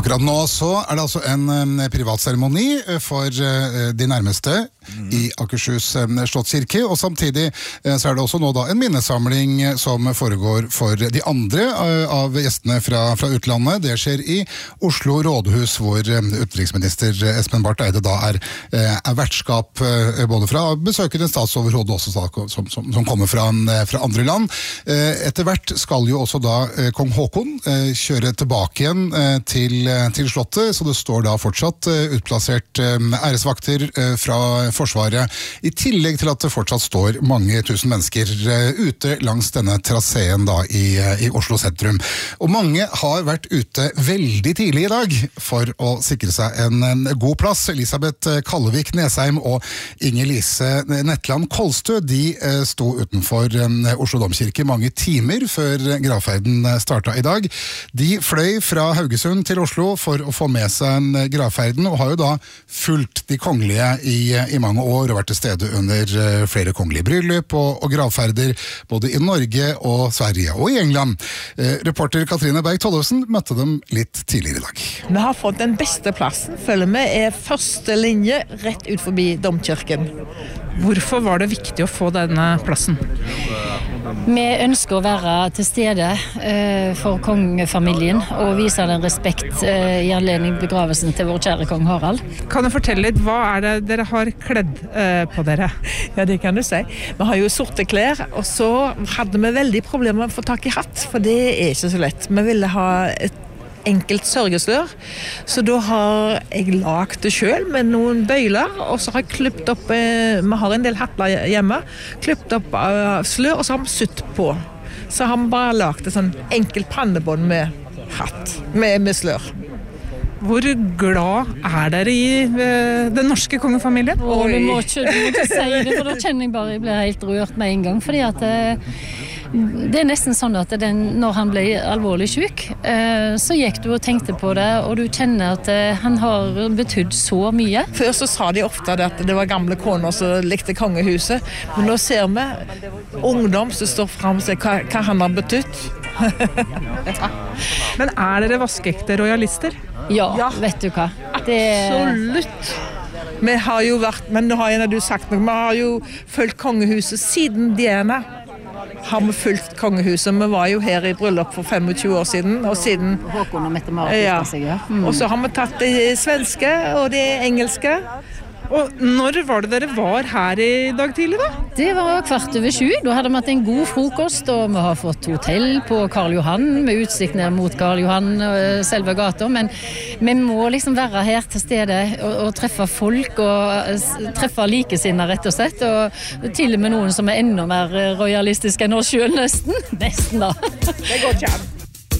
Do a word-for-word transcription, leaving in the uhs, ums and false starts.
Akkurat nå så er det altså en, en privatseremoni for uh, de nærmeste mm. i Akershus um, Slottskirke, og samtidig uh, så er det også nå da en minnesamling som foregår for de andre uh, av gjestene fra, fra utlandet. Det skjer i Oslo rådhus, hvor uh, utenriksminister Espen Barth Eide da er, uh, er vertskap uh, både fra besøkende statsoverhode også som, som, som kommer fra, uh, fra andre land. Uh, etter hvert skal jo også da uh, kong Håkon uh, kjøre tilbake igjen uh, til til slottet, så det står da fortsatt uh, utplassert um, æresvakter uh, fra Forsvaret, i tillegg til at det fortsatt står mange tusen mennesker uh, ute langs denne traseen da i, uh, i Oslo sentrum. Og mange har vært ute veldig tidlig i dag for å sikre seg en, en god plass. Elisabeth Kallevik Nesheim og Inger-Lise Netland Kolstø, de uh, sto utenfor um, Oslo domkirke mange timer før gravferden startet i dag. De fløy fra Haugesund til Oslo for å få med seg en gravferden, og har jo da fulgt de kongelige i, i mange år, og vært til stede under flere kongelige bryllup og, og gravferder, både i Norge og Sverige og i England. Eh, reporter Katrine Berg Tollefsen møtte dem litt tidligere i dag. Vi har fått den beste plassen, føler vi, er første linje rett ut forbi domkirken. Hvorfor var det viktig å få denne plassen? Vi ønsker å være til stede uh, for kongefamilien og vise den respekt uh, i anledning begravelsen til vår kjære kong Harald. Kan du fortelle litt, hva er det dere har kledd uh, på dere? Ja, det kan du si. Vi har jo sorte klær, og så hadde vi veldig problemer med å få tak i hatt, for det er ikke så lett. Vi ville ha et enkelt sørgeslør, så da har jeg lagt det selv med noen bøyler, og så har jeg klippet opp, eh, vi har en del hattler hjemme, klippet opp uh, slør, og så har vi sytt på. Så har vi bare lagt et sånn enkelt pannebånd med hatt, med, med slør. Hvor glad er dere i uh, den norske kongefamilien? Åh, du må ikke, du må ikke si det, for da kjenner jeg bare, jeg blir helt rørt med en gang, fordi at uh, det er nesten sånn at den, når han ble alvorlig syk, eh, så gikk du og tenkte på det, og du kjenner at eh, han har betydd så mye. Før så sa de ofte at det var gamle koner som likte kongehuset, men nå ser vi ungdom som står frem og sier hva, hva han har betydd. Men er dere vaskeekte royalister? Ja, ja, vet du hva. Det... Absolutt. Vi har jo vært, men nå har jeg, du sagt noe, vi har jo fulgt kongehuset siden Diana. Har vi fulgt kongehuset. Vi var jo her i bryllup for tjuefem år siden, og siden Håkon og Mette-Marit ja. seg, ja. Mm. Og så har vi tatt det svenske og det engelske. Og når var det dere var her i dag tidlig da? Det var kvart over sju. Da hadde vi hatt en god frokost, og vi har fått hotell på Karl Johan, med utsikt ned mot Karl Johan og selve gata. Men vi må liksom være her til stede og, og treffe folk, og treffe likesinner rett og slett. Og til og med noen som er enda mer royalistiske enn oss selv, nesten. Nesten da. Det går ikke an.